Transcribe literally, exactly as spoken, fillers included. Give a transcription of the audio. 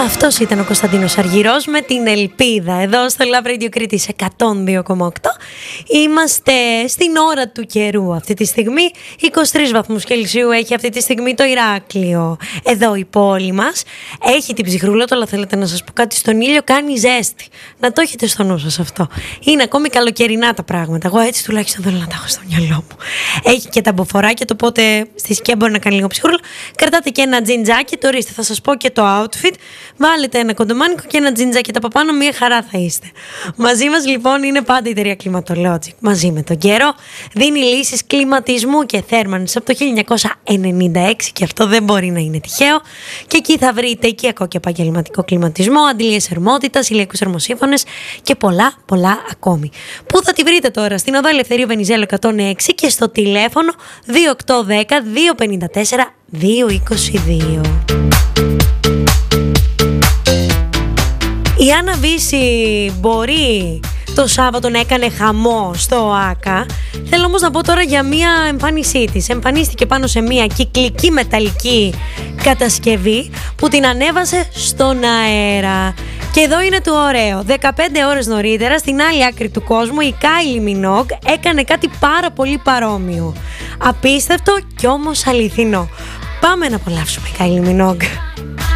Αυτός ήταν ο Κωνσταντίνος Αργυρός με την Ελπίδα. Εδώ στο Love Radio Κρήτης εκατόν δύο κόμμα οκτώ. Είμαστε στην ώρα του καιρού αυτή τη στιγμή. είκοσι τρεις βαθμούς Κελσίου έχει αυτή τη στιγμή το Ηράκλειο. Εδώ η πόλη μας έχει την ψυχρούλα, αλλά θέλετε να σας πω κάτι, στον ήλιο κάνει ζέστη. Να το έχετε στο νου σας αυτό. Είναι ακόμη καλοκαιρινά τα πράγματα. Εγώ έτσι τουλάχιστον θέλω να τα έχω στο μυαλό μου. Έχει και τα μποφοράκια, το οπότε στη σκιά μπορεί να κάνει λίγο ψυχρούλα. Κρατάτε και ένα τζιντζάκι, το ορίστε, θα σας πω και το outfit. Βάλετε ένα κοντομάνικο και ένα τζιντζάκι από πάνω, μία χαρά θα είστε. Μαζί μας λοιπόν είναι πάντα η εταιρεία Climatologic. Μαζί με τον καιρό δίνει λύσεις κλιματισμού και θέρμανσης από το χίλια εννιακόσια ενενήντα έξι και αυτό δεν μπορεί να είναι τυχαίο. Και εκεί θα βρείτε οικιακό και επαγγελματικό κλιματισμό, αντιλίες θερμότητας, ηλιακούς θερμοσύφωνες και πολλά πολλά ακόμη. Πού θα τη βρείτε τώρα? Στην οδό Ελευθερίου Βενιζέλου εκατόν έξι και στο τηλέφωνο δύο οκτώ ένα μηδέν δύο πέντε τέσσερα δύο είκοσι δύο. Η Άννα Βύση μπορεί το Σάββατο να έκανε χαμό στο ΆΚΑ. Θέλω όμως να πω τώρα για μία εμφάνισή της. Εμφανίστηκε πάνω σε μία κυκλική μεταλλική κατασκευή που την ανέβασε στον αέρα. Και εδώ είναι το ωραίο. δεκαπέντε ώρες νωρίτερα, στην άλλη άκρη του κόσμου, η Κάιλι Μινόγκ έκανε κάτι πάρα πολύ παρόμοιο. Απίστευτο κι όμως αληθινό. Πάμε να απολαύσουμε Κάιλι Μινόγκ.